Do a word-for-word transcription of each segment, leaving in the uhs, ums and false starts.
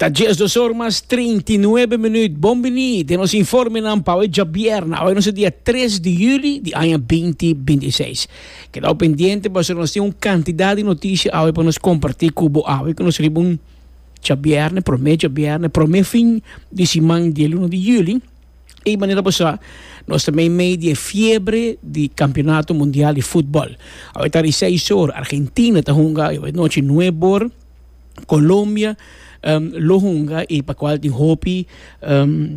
diez dos horas treinta y nueve minutos. Bienvenido. Nos informen en Pau Jabierna. Hoy es día tres de julio de año veinte veintiséis. Quedado pendiente para nos tener una cantidad de noticias hoy para nos compartir cubo hoy que nos ribun Jabierna, promedio Jabierna, promedio fin de semana del uno de julio. E maneira passar, nós também meio de fiebre de campeonato mundial de futebol. Hoje está às seis horas, Argentina está junga, hoje noite nueve horas, Colômbia um, lo junga e para qual tem hope um,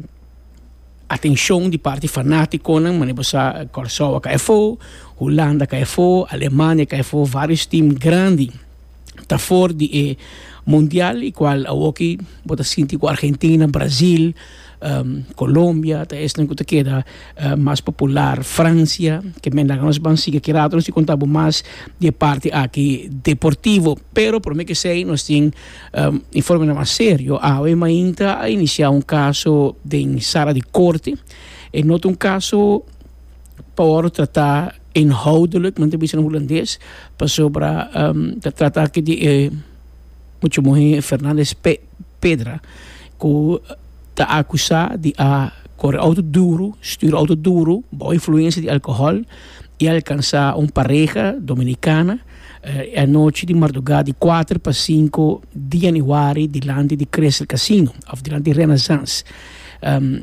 atenção de parte fanática, maneira passar, Kosovo cai fora, Holanda cai fora, Alemanha cai fora, vários times grandes está fora de eh, mundial e qual aqui bota sentir com Argentina, Brasil, Um, Colômbia, até esse não que queda uh, mais popular, França, que me dá nós vamos seguir que rato nós contamos mais de parte aqui deportivo, pero por mim que sei nós tem um, informe mais sério, a O E M ainda a iniciar um caso de sala de corte, e nota um caso para tratar inhoudelijk, men te bisa no holandês, para sobre um, tratar aqui de eh, muito morrer Fernandes Pe Pedra, que está acusado de a correr auto duro, stuur auto duro, boa influência de álcool e alcançar uma pareja dominicana eh, a noite de madrugada de quatro para cinco de januário diante de Crystal Casino, ou diante de Renaissance. Um,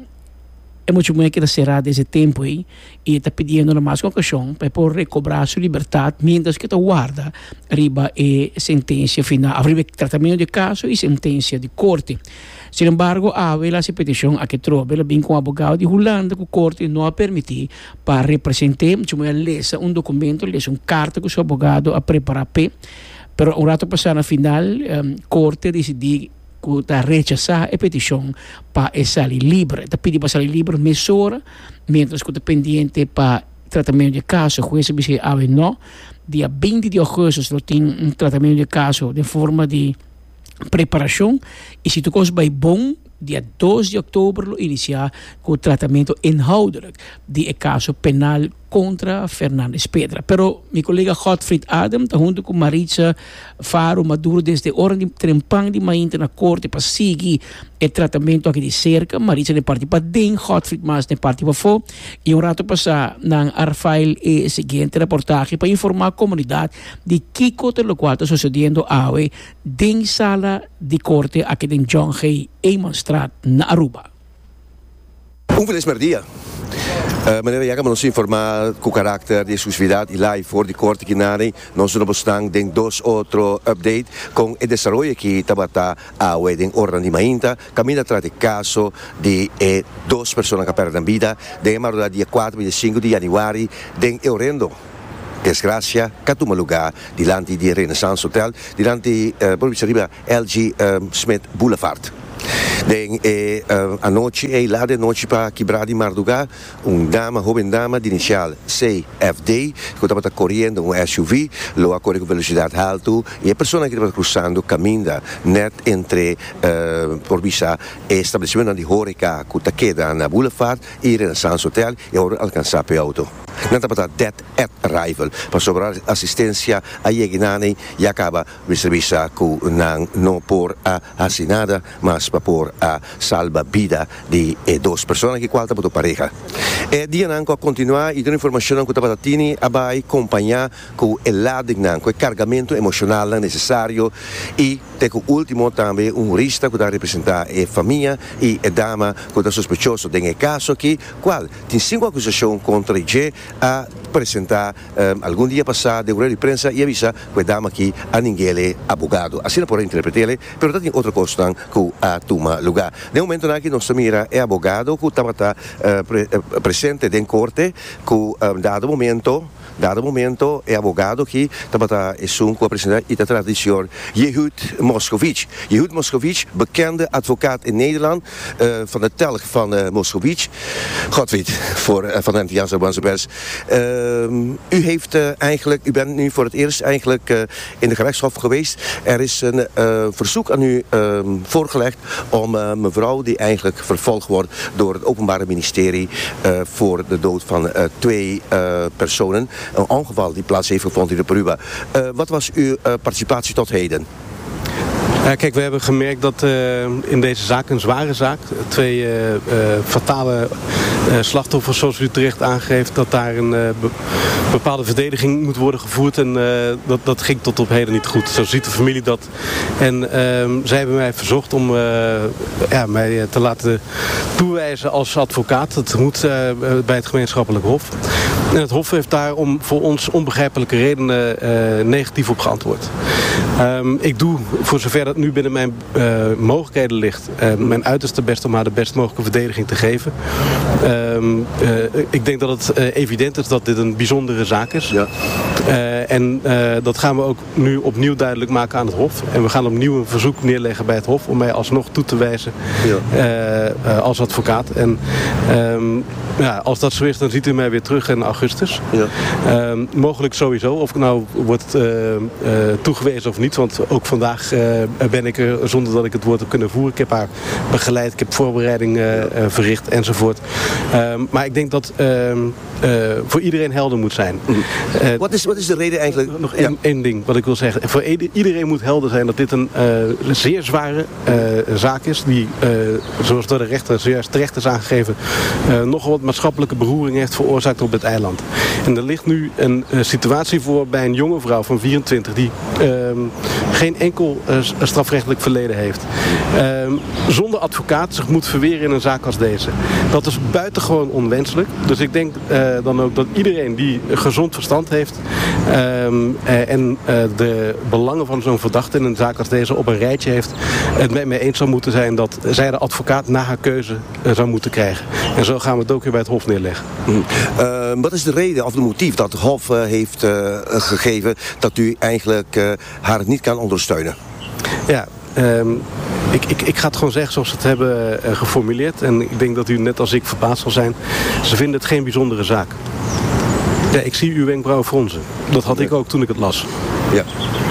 é muito bom que será desse tempo aí e está pedindo mais uma questão para poder recobrar sua liberdade, mientras que está guarda arriba a sentença final, arriba tratamento de caso e sentença de corte. Sin embargo, há essa petição a que trova bem com o advogado de Holanda que a corte não a permitir para representar, como ele lesa um documento, lesa uma carta que o seu advogado a preparar, pero um rato passado na final, a corte decidiu que está rechazar a petição para sair livre. Está pedindo para sair livre meia hora, mientras que está pendente para tratamento de caso. O juiz disse ah, não. Dia vinte de agosto tem um tratamento de caso de forma de preparação e se tu vai bom, dia dois de outubro iniciar com o tratamento inhoudelijk de caso penal contra Fernandes Pedra. Pero meu colega Gottfried Adam está junto com Maritza Faro Maduro desde a hora de trempang de mainta na corte para seguir o tratamento aqui de cerca. Maritza de parte para dentro, Gottfried mais de parte para fora. E um rato passar na Arfael e seguinte reportagem para informar a comunidade de que coisa lo qual está sucedendo hoje dentro sala de corte aqui em John Hay Eamon-straat na Aruba. Um feliz dia. Uh, meneer Jacob, nos informar com o carácter de exclusividade e lá e for de corte que nada, nós não postamos em dois outro update com o desenvolvimento que estava a em ordem de mainta, caminho atrás de caso de eh, duas pessoas que perderam vida, de madrugada dia quatro e cinco de januário, de Eurendo. Desgracia, que toma lugar diante de Renaissance Hotel, diante uh, província riba L G uh, Smith Boulevard. Den, eh, uh, a noite, e lá de noite para quebrar de madrugada, uma dama, jovem dama de inicial C F D, que estava correndo um S U V, lo corre com velocidade alta, e a pessoa que estava cruzando caminha net entre uh, por visa estabelecimento de Horeca, que queda na Boulevard e Renaissance Hotel, e ora alcançar o auto. Não estava dead at arrival, para sobrar assistência a Yeginani, e acaba o serviço que não, não por a assinada, mas para por a salva vida de eh, duas pessoas que qual estava pareja. E dia não continuar e dar informação que estava tini abai acompanhar com o lado com o carregamento emocional necessário e tem o último também um jurista que está representar a família e a dama que está suspeitoso de caso que qual tem cinco acusações contra ele a apresentar um, algum dia passado de de prensa e avisa que a dama que a ninguém é advogado. Assim não pode interpretar, mas tem outra questão que a toma lugar. De momento aqui nós mira é advogado que estava uh, pre, uh, presente em corte que uh, dado momento dado momento é advogado que estava assunto com a presidente e da tradição Yehud Moskovich. Yehud Moskovich, bekende advocaat in Nederland uh, van de telg van uh, Moskovich. Gottfried voor uh, van de Antilliaanse Banse uh, U heeft uh, eigenlijk, u bent nu voor het eerst eigenlijk uh, in de gerechtshof geweest. Er is een uh, verzoek aan u uh, voorgelegd om uh, mevrouw die eigenlijk vervolgd wordt door het Openbare Ministerie uh, voor de dood van uh, twee uh, personen. Een ongeval die plaats heeft gevonden in de Peruba. Uh, wat was uw uh, participatie tot heden? Ja, kijk, we hebben gemerkt dat uh, in deze zaak, een zware zaak, twee uh, uh, fatale uh, slachtoffers, zoals u terecht aangeeft, dat daar een uh, be- bepaalde verdediging moet worden gevoerd. En uh, dat, dat ging tot op heden niet goed. Zo ziet de familie dat. En uh, zij hebben mij verzocht om uh, ja, mij te laten toewijzen als advocaat. Dat moet uh, bij het gemeenschappelijk hof. En het hof heeft daar om voor ons onbegrijpelijke redenen uh, negatief op geantwoord. Um, ik doe, voor zover dat nu binnen mijn uh, mogelijkheden ligt, uh, mijn uiterste best om haar de best mogelijke verdediging te geven. Um, uh, ik denk dat het uh, evident is dat dit een bijzondere zaak is. Ja. Uh, en uh, dat gaan we ook nu opnieuw duidelijk maken aan het hof. En we gaan opnieuw een verzoek neerleggen bij het hof om mij alsnog toe te wijzen ja. uh, uh, als advocaat. En um, ja, als dat zo is, dan ziet u mij weer terug in augustus. Ja. Um, mogelijk sowieso, of ik nou wordt uh, uh, toegewezen of niet. Want ook vandaag uh, ben ik er zonder dat ik het woord heb kunnen voeren. Ik heb haar begeleid, ik heb voorbereiding uh, uh, verricht enzovoort. Um, maar ik denk dat um, uh, voor iedereen helder moet zijn. Mm. Uh, wat, is, wat is de reden eigenlijk? Nog één, ja. één ding wat ik wil zeggen. Voor iedereen moet helder zijn dat dit een uh, zeer zware uh, zaak is. Die, uh, zoals door de rechter zojuist terecht is aangegeven, uh, nogal wat maatschappelijke beroering heeft veroorzaakt op het eiland. En er ligt nu een uh, situatie voor bij een jonge vrouw van vierentwintig die uh, geen enkel uh, strafrechtelijk verleden heeft. Uh, zonder advocaat zich moet verweren in een zaak als deze. Dat is buitengewoon onwenselijk. Dus ik denk uh, dan ook dat iedereen die gezond verstand heeft uh, uh, en uh, de belangen van zo'n verdachte in een zaak als deze op een rijtje heeft, het met mij eens zou moeten zijn dat zij de advocaat na haar keuze uh, zou moeten krijgen. En zo gaan we het ook weer bij het hof neerleggen. Mm. Uh, wat is de reden of de motief dat het hof uh, heeft uh, gegeven dat u eigenlijk uh, haar niet kan ondersteunen? Ja, um, ik, ik, ik ga het gewoon zeggen zoals ze het hebben uh, geformuleerd. En ik denk dat u net als ik verbaasd zal zijn. Ze vinden het geen bijzondere zaak. Ja, ik zie uw wenkbrauwen fronsen. Dat had ik ook toen ik het las. Ja.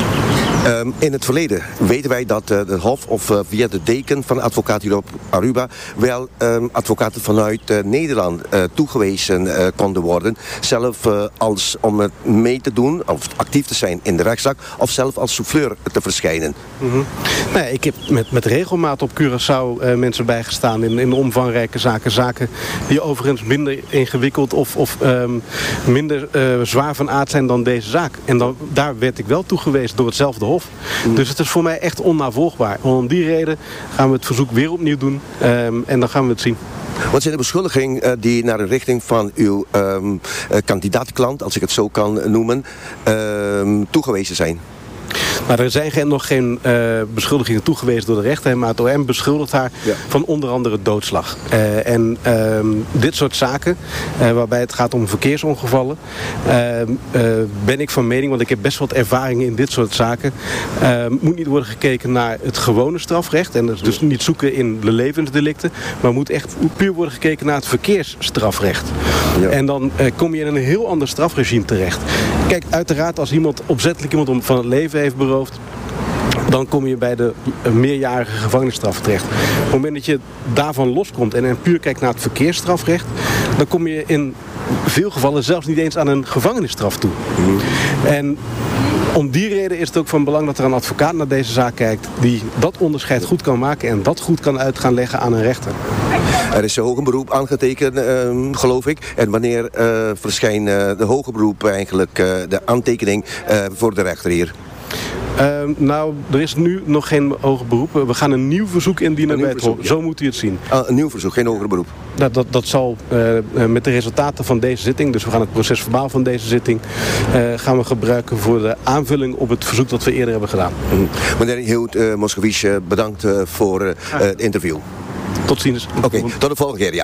Um, in het verleden weten wij dat uh, het Hof of uh, via de deken van advocaat hier op Aruba wel um, advocaten vanuit uh, Nederland uh, toegewezen uh, konden worden. Zelf uh, als om het mee te doen of actief te zijn in de rechtszaak of zelf als souffleur te verschijnen. Mm-hmm. Nee, ik heb met, met regelmaat op Curaçao uh, mensen bijgestaan in, in omvangrijke zaken. Zaken die overigens minder ingewikkeld of, of um, minder uh, zwaar van aard zijn dan deze zaak. En dan, daar werd ik wel toegewezen door hetzelfde Hof. Mm. Dus het is voor mij echt onnavolgbaar. En om die reden gaan we het verzoek weer opnieuw doen. Um, en dan gaan we het zien. Wat zijn de beschuldigingen uh, die naar de richting van uw um, uh, kandidaatklant, als ik het zo kan noemen, uh, toegewezen zijn? Maar er zijn geen, nog geen uh, beschuldigingen toegewezen door de rechter. Maar het O M beschuldigt haar ja. van onder andere doodslag. Uh, en uh, dit soort zaken, uh, waarbij het gaat om verkeersongevallen, uh, uh, ben ik van mening, want ik heb best wat ervaring in dit soort zaken, uh, moet niet worden gekeken naar het gewone strafrecht. En dus niet zoeken in de levensdelicten. Maar moet echt puur worden gekeken naar het verkeersstrafrecht. Ja. En dan uh, kom je in een heel ander strafregime terecht. Kijk, uiteraard als iemand opzettelijk iemand om van het leven heeft beroofd, dan kom je bij de meerjarige gevangenisstraf terecht. Op het moment dat je daarvan loskomt en, en puur kijkt naar het verkeersstrafrecht, dan kom je in veel gevallen zelfs niet eens aan een gevangenisstraf toe. Mm. En om die reden is het ook van belang dat er een advocaat naar deze zaak kijkt die dat onderscheid goed kan maken en dat goed kan uit gaan leggen aan een rechter. Er is een hoger beroep aangetekend, uh, geloof ik. En wanneer uh, verschijnt uh, de hoger beroep eigenlijk uh, de aantekening uh, voor de rechter hier? Uh, nou, er is nu nog geen hoger beroep. We gaan een nieuw verzoek indienen bij het Hof. Ja. Zo moet u het zien. Ah, een nieuw verzoek, geen hoger beroep? Dat, dat, dat zal uh, met de resultaten van deze zitting, dus we gaan het procesverbaal van deze zitting, uh, gaan we gebruiken voor de aanvulling op het verzoek dat we eerder hebben gedaan. Mm. Meneer Jehoed uh, Moscovici, uh, bedankt uh, voor uh, het interview. Tot ziens. Oké, okay, tot de volgende keer, ja.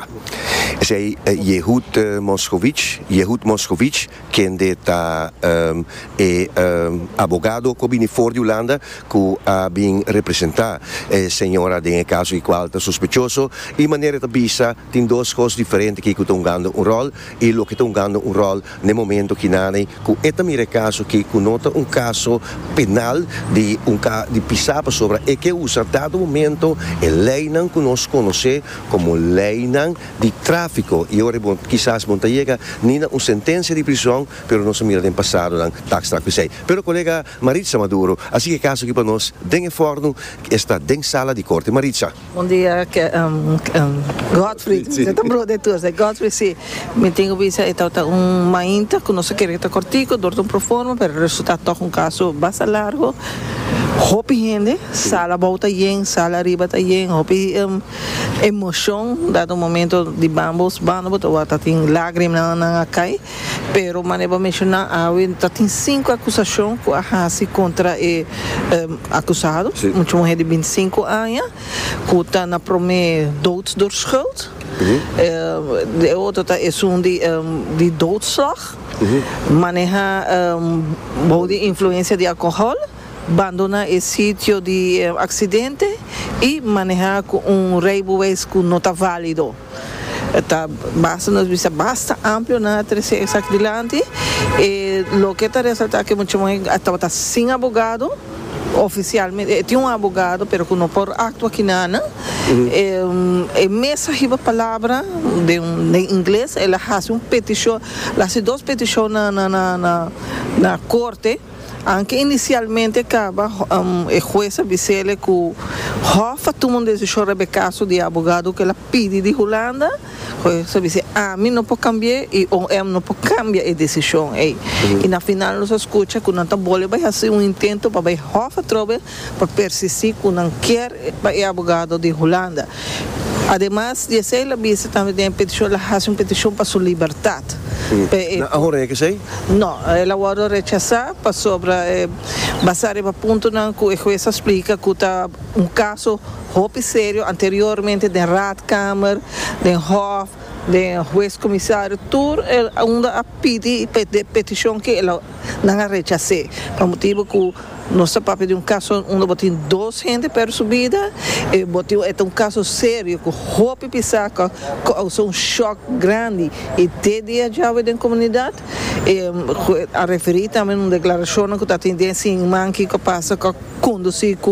Zij uh, Jehoed uh, Moscovici, Jehoed Moscovici, candidata um, e um, abogado cobini for di Holanda, que ha been representado eh, senhora de caso igual de sospechoso, e maneira de bisa tem duas coisas diferentes que estão ganhando um rol, e lo que estão ganhando um rol no momento que nani, que é também caso que conota um caso penal de um de pisapa sobre e que usa dado momento e lei não conosco nos José como lei de tráfico y ahora quizás monta llega ni una sentencia de prisión, pero no se mira en pasado dan tax tráfico sei. Pero colega Maritza Maduro, así que caso que para nos den forno está den sala de corte. Maritza. Bom dia, que, um, um, Godfrey, você está bro de tuas, Godfrey, sim, me tenho visto então um mainta que não se quer estar cortico, dorto um proforma, pero o resultado toca um caso bastante largo. Hopi gente, sala volta yen, sala arriba tá yen, hopi um, emoção, dado um momento de bambos, bambos, ou tá tem lágrimas na cai, pero maneba mencionar, há tá tem cinco acusações com a raça contra e um, acusado, muito mulher de vinte e cinco anos, que tá na prome dood door schuld. Uhum. Uh, de outro tá é um de um, de doodslag, uhum. Maneja um, boa de influência de álcool. Abandona el sitio de eh, accidente y manejar con un rebus que no está válido. Está bastante, bastante amplio na terceira adelante. Eh, lo que está resaltando que mucho más estaba sin abogado. Oficialmente, tinha um advogado, pero que não por acto aqui nada. Uhum. É, é mesa riba palavra de um de inglês, ela faz um petição, ela faz duas petições na na na na, na corte. Aunque inicialmente acaba um, a jueza Vicele que Hofa tomou uma decisão sobre o caso de advogado que ela pede de Holanda, a jueza disse, a mim não pode cambiar e ou eu não pode cambiar a decisão. E, uhum. E na final nós escuta que não está bom, vai fazer um intento para ver Hofa trobe para persistir que não quer o advogado de Holanda. Además, de ser la visa também tem petição, ela faz uma petição para sua liberdade. Mm. Eh, agora é que sei? Não, ela agora rechazar para sobre eh, basar para ponto não que o juiz explica que está um caso muito sério anteriormente de Radkamer, de Hof, de juiz comissário, tudo onde a pedir petição que ela não rechazou, por motivo que nosso papel de um caso onde botem duas gente per subida, e botem é um caso sério que roupa pisar, causou um choque grande e te dia já da comunidade. E, a referir também uma declaração que está tendência em manque que passa com conduzir com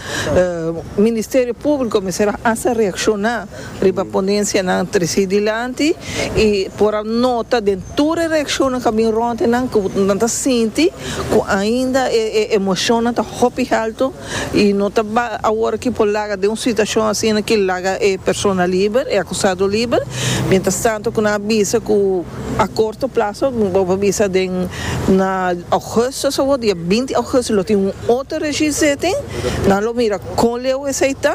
o Ministério Público começar a reaccionar para a ponência na trecidilante e por a nota de toda a reação que vem ronte não que não está sente que ainda é emoção está hopi alto e não está agora que por lá de uma situação assim que lá é pessoa livre é acusado livre, mientras tanto que na avisa que a curto prazo não avisa de na agosto só dia vinte de agosto lo tem um outro registro tem não lo mira com leu aceita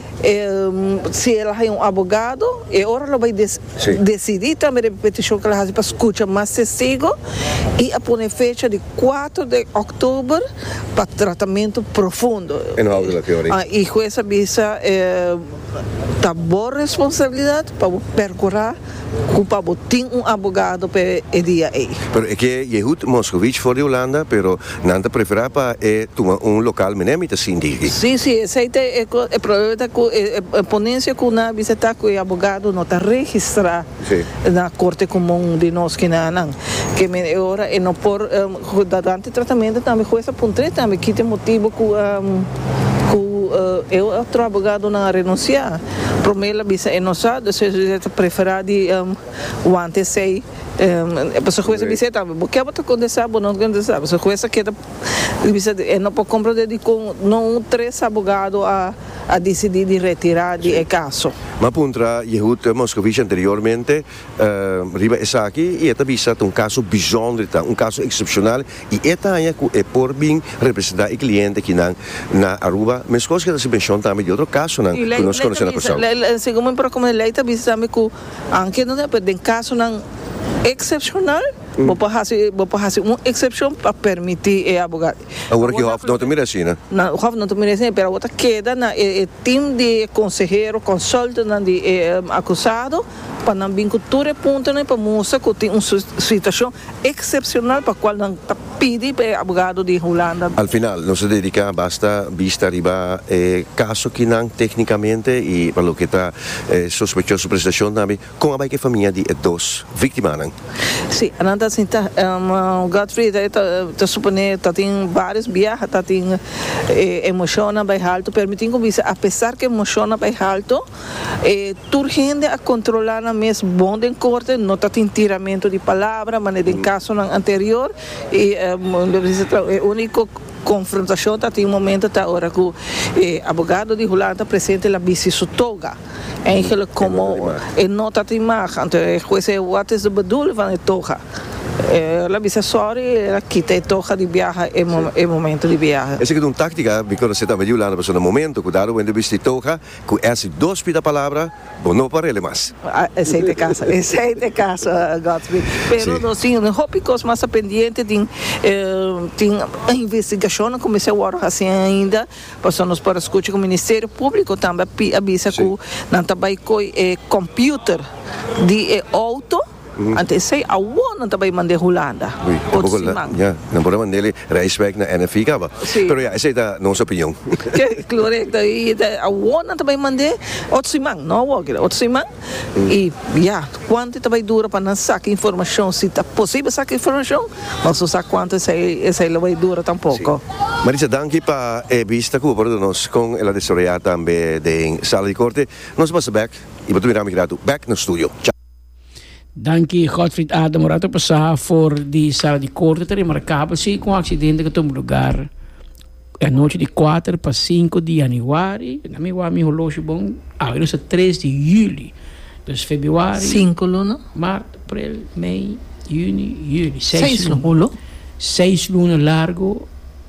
se ela tem um advogado e agora lo vai des, decidir também a petição que ela faz para escutar mais testigo e a pôr fecha de quatro de outubro para tratamento profundo. Ah, e com essa visa está boa responsabilidade para percorrer para botar um advogado para o dia aí. Pero é que Yehud Moscovich for de Holanda, pero nada prefere para é tomar um local menemita síndico. Sim, sim, esse é o problema que a ponência que na visita que o advogado não está registrado na corte comum de nós que não, que agora é não por durante tratamento também com essa ponte também que tem motivo que eu outro advogado não renunciar. Promela bisa enosado, se prefere de o antes sei a pessoa coisa bisa também, porque ela está condensado, não condensado, a pessoa coisa que bisa não pode compreender de com não três advogados a a decidir de retirar de sí. caso. Ma puntra Yehud Moscovich anteriormente uh, riba esaki e eta visa um caso bijzonder, um caso excepcional e eta anya ku e por bem representar o cliente que na na Aruba, mas coisa que se mencionou também de outro caso não que nós conhecemos a pessoa. Segundo para como lei tá visa também que anche não é de caso não excepcional. Vou fazer, vou fazer uma exceção para permitir o advogado. Agora que o Hof não te merece, né? Não, o Hof não te merece, mas outra queda na o time de conselheiro, consultante de acusado para não vir com tudo ponto, né, para mostrar que tem uma situação excepcional para qual não está pedindo para o advogado de Holanda. Al final, non si dedica basta vista arriba eh, caso que non tecnicamente e per lo che sta eh, sospechoso prestazione nabi con a che famiglia di dos vittimas. Sì, andando assim tá um, Godfrey tá tá supone tá tem vários viajes, tá tem eh, emociona bem alto, permitindo que apesar que emociona bem alto, eh, turgente a controlar na mes bom em corte, não tá tem tiramento de palavra, mas em caso anterior e eh, o único confrontação tá tem um momento tá hora que o eh, advogado de Holanda presente la bici su toga. En eigenlijk como en nota te imagen, então juez wat is de bedoeling van het toga. La bici sorry, la quita e toga di viaje e momento di viaje. Essa que é uma tática, porque você está meio lá na pessoa no momento, cuidado quando você toga, que essa dos pida palavra, bom não para ele mais. Esse é o caso, esse é o caso, Godfrey. Pero nós sim, hopicos mais pendiente tem tem a investigação, comecei agora assim ainda, passamos para escutar com o Ministério Público também avisa que não também com computer de auto. Mm-hmm. Ante sei a won tabay mande Holanda. Oui, ja, dan podemos mandarle reisweg naar N F I kaba. Pero ja, esa es nuestra opinión. Correcto, y a won tabay mande otsimang, no, wogre, otsimang. Y ja, quanto tabay dura para não sacar informação, se tá possível sacar informação, mas não sabe quanto essa essa vai dura tampouco. Marisa, danke pa e vista que por nós com ela desorientada também de sala de corte. Nós vamos back e vamos virar migrado back no studio. Dank je, Godfried Adam Morato passar voor die sala de corte te remarcável sim com o acidente que tomou lugar a noite de quatro para cinco de januário. Na minha o meu relógio bom, ah, era três de julho. Dus februari, cinco luna, maart, april, mei, juni, juli. Seis luna. Seis luna largo.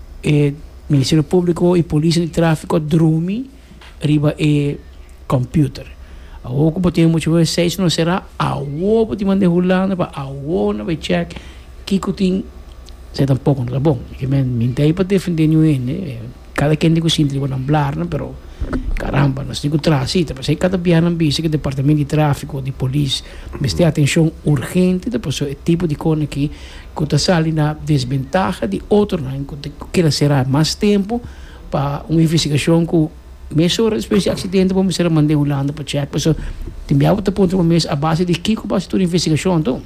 E Ministério Público e Polícia de Tráfico drumi riba e computer. A oco potemos muitas vezes seis não será a oco de mandar Holanda para a oco na vai check que tem se tampouco não tá bom que men mintei para defender ninguém né cada quem digo sim tribo não falar não pero caramba nós digo trânsito para sei cada dia não bicho que departamento de tráfico de polícia preste atenção urgente depois o tipo de coisa que que sale na desvantagem de outro não que será mais tempo para uma investigação com mesmo espécie acidente vamos ser mandar Holanda para check por isso tem biar outro ponto mas a base de que com base de investigação então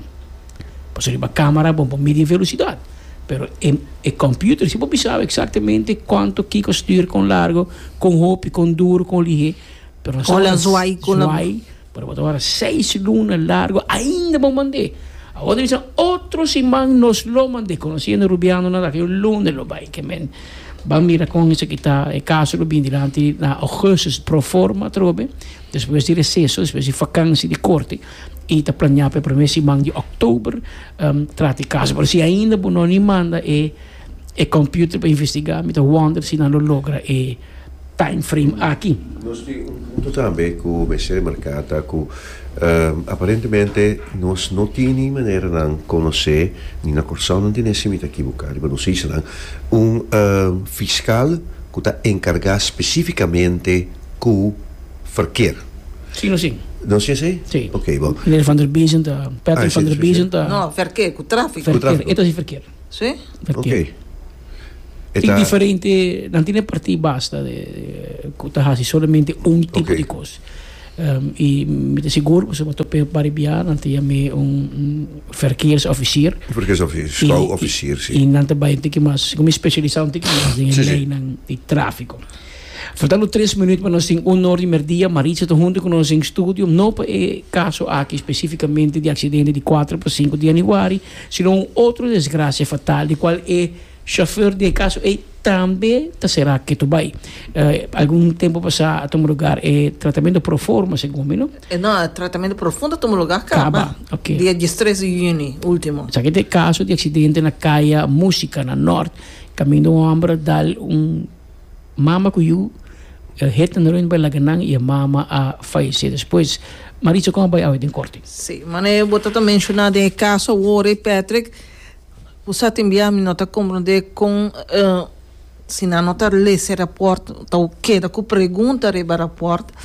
por isso a câmera bom para medir velocidade pero em e computer se você sabe exatamente quanto Kiko styr com largo com hope com duro com lihe pero com a zwai com zwai para botar seis luna largo ainda vão mandar a outra diz outro simão nos lo mandei conhecendo Rubiano nada que o lunes lo vai que men vamos mirar com isso que está o caso do bem durante na augustus pro forma trobe depois de recesso depois de vacância de corte e está planeado para o primeiro semana de outubro um, trata o caso por se ainda não nem manda e e computer para investigar me wonder se não logra e time frame aqui nós temos um ponto também que o Ministério Mercado que Uh, aparentemente nós não temos maneira de conhecer nem na Corsão não tem esse mito equivocado mas não sei se um uh, fiscal que está encarregado especificamente com o verkeer sim, sim não sei se? sim ok, bom meneer Van der Biesen Peter ah, Van der Biesen não, verkeer, com tráfico verkeer, isso é verkeer sim? ok é diferente não tem partido basta de que está somente um tipo okay. de coisa Um, e me seguro você vai topar para biar nanti ya me um, um verkeersofficier verkeersofficier officier sim e nanti vai ter que mais como especialização tem que mais em lei de tráfico faltando três minutos para nós tem um hora e meia Maritza está junto com nós em estúdio não para o caso aqui especificamente de acidente de quatro para cinco de januário senão outro desgraça fatal de qual é chauffeur de caso e também será que tu vai uh, algum tempo passar a tomar lugar é tratamento pro forma segundo não não tratamento profundo tomar lugar acaba ok dia dezesseis de junho último sabe que tem caso de acidente na caia música na norte caminho um homem dá um mama que eu heta no vai laganang e a mama a falecer depois Maritza como vai ao em corte sim mas eu vou também mencionar de caso o Patrick você tem enviado nota compreender com uh, se não nota ler esse rapport então queda com pergunta sobre o rapport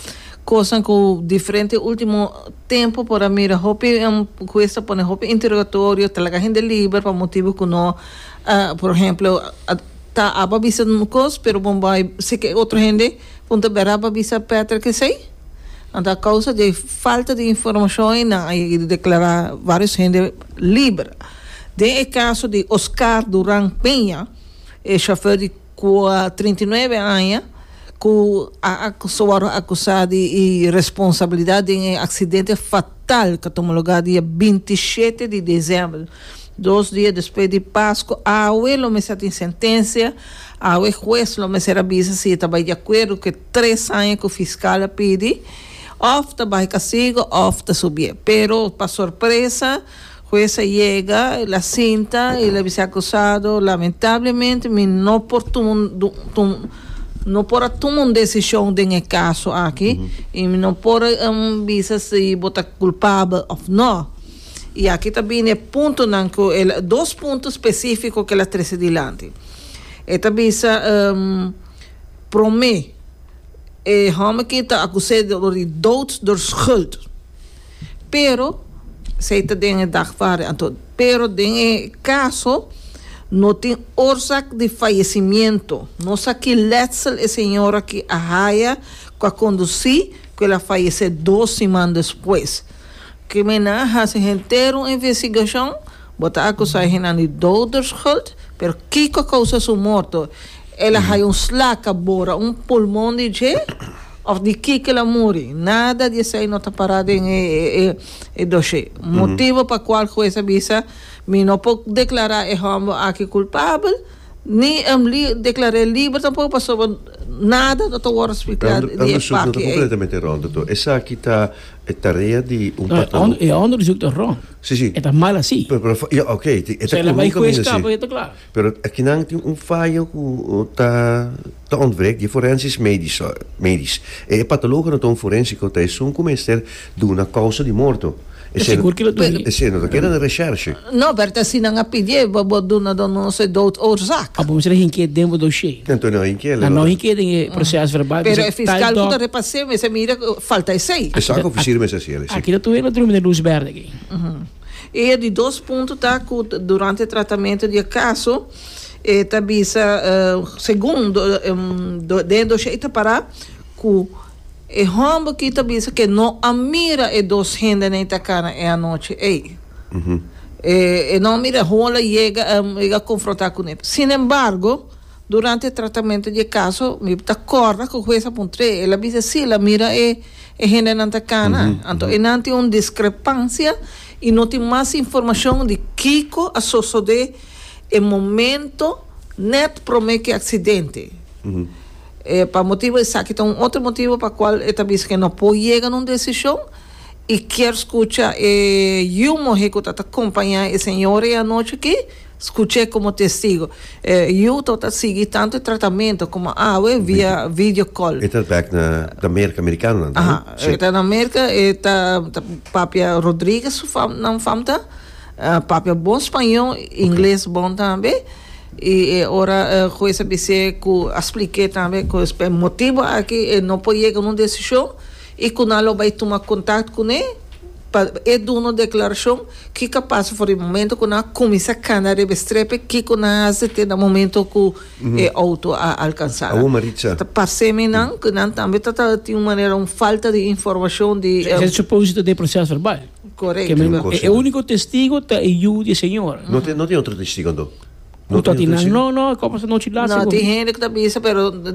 coisas com diferente último tempo para mira hopi um, cuesta pone hopi interrogatório talaga gente livre para motivo que não uh, por exemplo tá aba bisa no cos pero bombay se que outra gente ponta beraba bisa Peter que sei anda a causa de falta de informação e não aí declarar vários gente livre de caso de Oscar Duran Penha é chofer de trinta e nove anos que foram acusados de responsabilidade em acidente fatal que tomou lugar dia vinte e sete de dezembro. Dois dias depois de Páscoa, a abuelo me tem sentença, a o juez lo me será avisa se estava de acordo que três anos que o fiscal pede, ofta vai castigo, ofta subir. Pero, para surpresa, o juez chega, la cinta, e ele vai ser acusado, lamentavelmente, não por tum, tum, não por tomar uma decisão de caso aqui, uhum. e não por um, visa se botar culpável ou não. E aqui também é ponto, não, que, dois pontos específicos que ela traz adiante. Esta visa um, promete, é homem que está acusado de dood door schuld. Pero, se está dentro da então, pero dentro do caso, não tem oorzaak de falecimento. Não sabe que letsel é a senhora que arraia com a conduzir, que ela faleceu duas semanas depois. Que menaja se inteira uma investigação, botar acusar de doderschuld, pero que causa sua morte? Ela arraia um slaca bora, um pulmão de gel, ou de que ela morre. Nada disso aí não está parado em o dossiê. Motivo para qual juez avisa me não pode declarar o homem aqui culpável, nem um, li, declarar livre, tampouco passou nada do teu explicado. Eu não sou completamente rondo. Essa aqui está a tarefa de um patrão. É onde resulta ron. Sim, sim. É mal assim. Ok. Se ela vai com esse cabo, é claro. Mas aqui não tem um falho que está tá ontbreekt, die forensisch medisch. medisch. E o patologo não tem forensico, tem um começar de uma causa de morto. É seguro que lo doe. E se non queda na recherche. No, perché se non appidie, babbo duna non se dood oorzaak. Ah, bom, se ele inquiet demo dossier. Então não inquiet. Não, não inquiet em processo verbal. Pero o fiscal può repassare, mas se mira falta e sei. Esatto, officier me sa Aqui da tua ela dorme na luz verde aqui. E de dois pontos tá durante o tratamento de caso, e tabisa segundo dentro do para que e homem que tabisa que não amira e dos gente nesta cara é a noite ei uhum. e, e não mira rola e chega um, chega a confrontar com ele. Sin embargo, durante o tratamento de caso me está corda com o juez apontre ela diz sim, ela mira e e gente nesta cara uhum. então e não tem uma discrepância e não tem mais informação de Kiko a suceder o momento net promete acidente uhum. Eh, para motivo exato, então outro motivo para qual é talvez que não pode chegar numa decisão e quer escutar eh, eu morri que está acompanhando a senhora e a noite que escutei como testigo eh, eu estou seguindo tanto o tratamento como a ah, via video call. Está back na da América americana, não? Está na América, está Papia Rodrigues não famta, Papia bom espanhol, inglês bom também. E ora uh, coisa que se expliquei também que o motivo aqui não pode chegar numa decisão e quando ela vai tomar contato com ele é de uma declaração que capaz for o momento quando ela começa a canar e bestrepe que quando ela se tem no momento que é auto a alcançar. A uma rica. Parece-me não que não também tem uma maneira uma falta de informação de. É supósito de processo verbal. Correto. É o único testigo é eu de senhora. Não tem não tem outro testigo não. Não, não, não, como se não te lá. Não, tem gente que também isso, pero de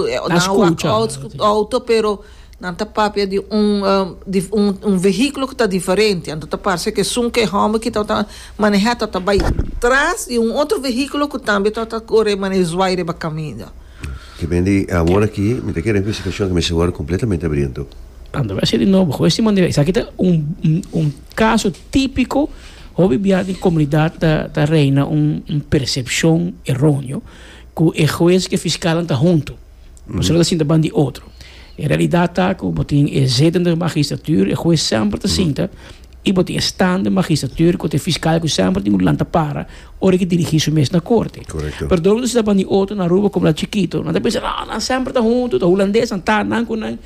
na auto, pero não tá papel de um de um, um veículo que está diferente, então tá parece que são que homem que tá manejando tá vai atrás de um outro veículo que também tá tá corre manejar para caminho. Que vende agora aqui, me te quero investigação que me segura completamente abrindo. Quando vai ser de novo, este mande, isso aqui tá um um caso típico. Houve em comunidade da, da reina uma um percepção errônea que o juiz que fiscal está junto. Não sei se está de outro. Em realidade, está que botem exceto da magistratura, o juiz sempre está cinta, e botem stand da magistratura, que o fiscal que sempre tem um lanta para, hora que dirigir o mês na corte. Correto. Perdão, se está de outro na rua como lá chiquito, não está pensando, ah, não sempre está junto, está holandês, não está, não, não.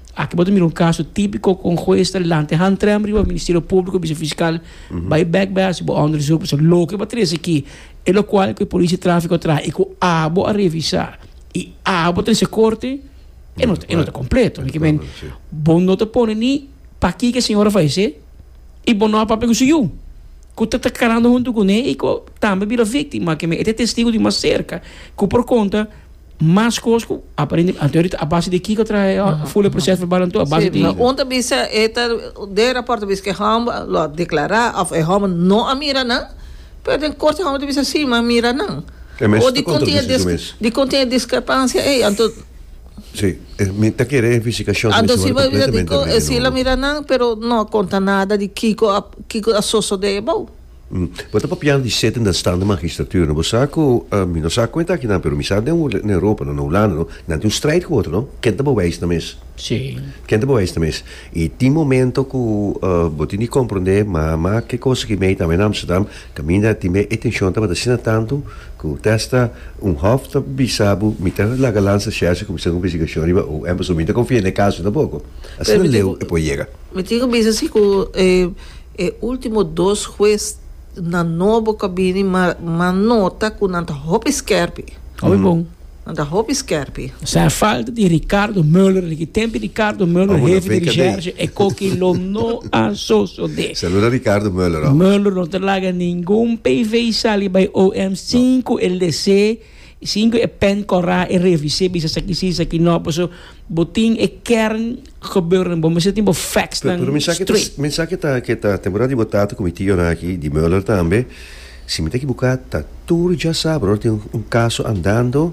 Aqui pode mirar um caso típico com juez delante handtremmer, o Ministério Público, o Fiscal, vai back base, o onderzoek, o louco, o três aqui, é o qual que a polícia de tráfico traz e que o abo a revisar e abo tem esse corte e não é não completo, porque bem, bom não te põe nem para aqui que a senhora vai ser e bom não é para pegar o senhor. Que está tá carando junto com ele e que também vira vítima, que é testigo de uma cerca, que por conta mais coisas que aparentemente a base de que que traz a full processo verbal a base de onde bisa eta de rapport bis que ham lo declarar of e ham não a mira não pero em corte ham de bisa sim mas mira não ou de contém de contém discrepância ei então sim me tá querendo investigação então se vai dizer se ela mira não pero não conta nada de Kiko Kiko associo de bom. Wat op piano die zitten dat staan de magistratuur. No saco, mi no saco conta aqui na pero mi sa de na Europa, na Holanda, no, na um strijd geworden, no. Kent de bewijs na mes. Sim. Kent de bewijs na mes. E ti momento que uh, botini compreender, ma ma que coisa que me também em Amsterdam, caminha ti me atenção tava assim tanto que testa um hofta bisabu, mi tá la galança cheia como se uma investigação e o é pessoa muito confia no caso da pouco. Assim leu e poi chega. Me digo bisa assim que eh, eh último dos juez na nova cabine ma, ma nota com nanta Hope Skerpi. Oh, mm. bom. Nanta Hope Skerpi. Sa falta di Riccardo Müller, che tempi Riccardo Müller, oh, hefe di recherche e cochi lo no associo de. Saluda Riccardo Müller. Oh. Müller non te laga ninguém P V sali bij O M cinco no. L D C cinco e pen corra e revise bisa sakit si sakit no so boting e kern gebeuren bom se tempo facts dan pero mensaje mensaje ta que ta temporada de votato come tio na aqui de Müller também se me tem que buscar tá tudo já sabe tem um, um caso andando